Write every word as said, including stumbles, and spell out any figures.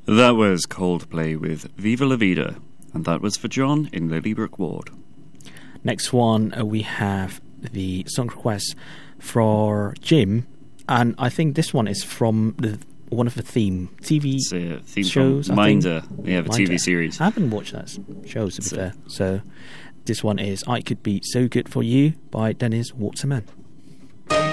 That was Coldplay with Viva La Vida, and that was for John in Lilybrook Ward. Next one, uh, we have the song request for Jim, and I think this one is from the, one of the theme T V it's a theme shows. From Minder. We have a Minder. T V series. I haven't watched that show, to be So. fair. So this one is I Could Be So Good For You by Dennis Waterman.